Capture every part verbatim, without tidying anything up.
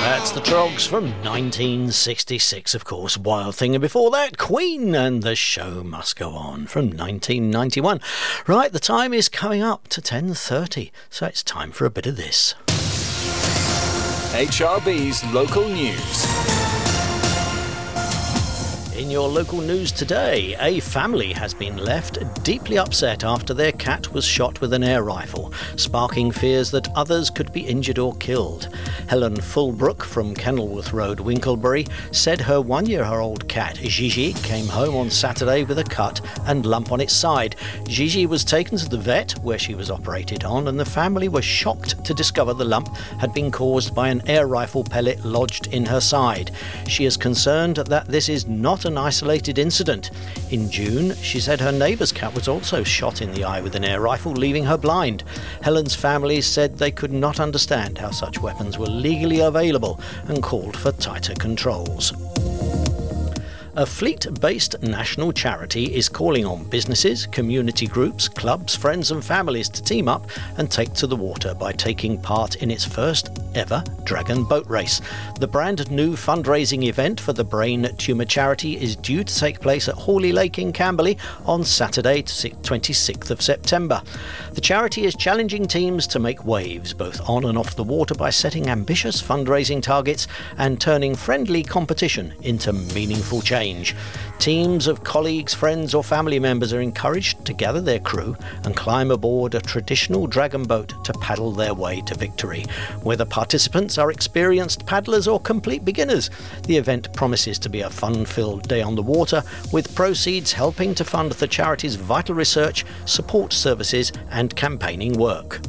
That's the Troggs from nineteen sixty-six, of course. Wild Thing, and before that, Queen and The Show Must Go On from nineteen ninety-one. Right, the time is coming up to ten thirty, so it's time for a bit of this. H R B's local news. In your local news today, a family has been left deeply upset after their cat was shot with an air rifle, sparking fears that others could be injured or killed. Helen Fulbrook from Kenilworth Road, Winklebury, said her one-year-old cat, Gigi, came home on Saturday with a cut and lump on its side. Gigi was taken to the vet, where she was operated on, and the family were shocked to discover the lump had been caused by an air rifle pellet lodged in her side. She is concerned that this is not an isolated incident. In June, she said her neighbour's cat was also shot in the eye with an air rifle, leaving her blind. Helen's family said they could not understand how such weapons were legally available and called for tighter controls. A Fleet-based national charity is calling on businesses, community groups, clubs, friends and families to team up and take to the water by taking part in its first ever Dragon Boat Race. The brand new fundraising event for the Brain Tumour Charity is due to take place at Hawley Lake in Camberley on Saturday, twenty-sixth of September. The charity is challenging teams to make waves both on and off the water by setting ambitious fundraising targets and turning friendly competition into meaningful change. Teams of colleagues, friends or family members are encouraged to gather their crew and climb aboard a traditional dragon boat to paddle their way to victory. Whether participants are experienced paddlers or complete beginners, the event promises to be a fun-filled day on the water, with proceeds helping to fund the charity's vital research, support services and campaigning work.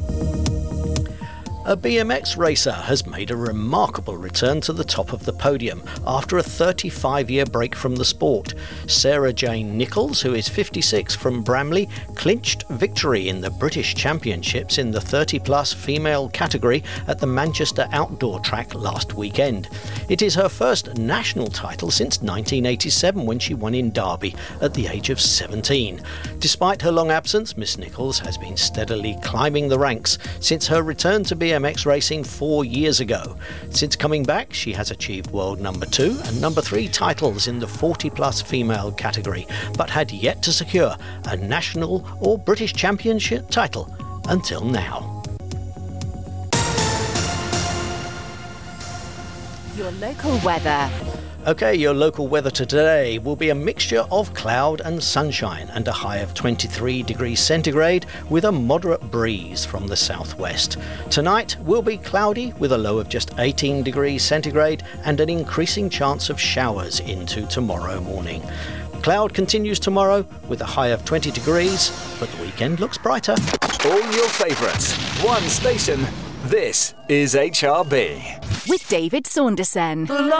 A B M X racer has made a remarkable return to the top of the podium after a thirty-five-year break from the sport. Sarah Jane Nichols, who is fifty-six, from Bramley, clinched victory in the British Championships in the thirty-plus female category at the Manchester Outdoor Track last weekend. It is her first national title since nineteen eighty-seven, when she won in Derby at the age of seventeen. Despite her long absence, Miss Nichols has been steadily climbing the ranks since her return to B M X racing four years ago. Since coming back, she has achieved world number two and number three titles in the forty-plus female category, but had yet to secure a national or British Championship title until now. Your local weather. OK, your local weather today will be a mixture of cloud and sunshine and a high of twenty-three degrees centigrade with a moderate breeze from the southwest. Tonight will be cloudy with a low of just eighteen degrees centigrade and an increasing chance of showers into tomorrow morning. Cloud continues tomorrow with a high of twenty degrees, but the weekend looks brighter. All your favourites, one station. This is H R B. With David Saunderson.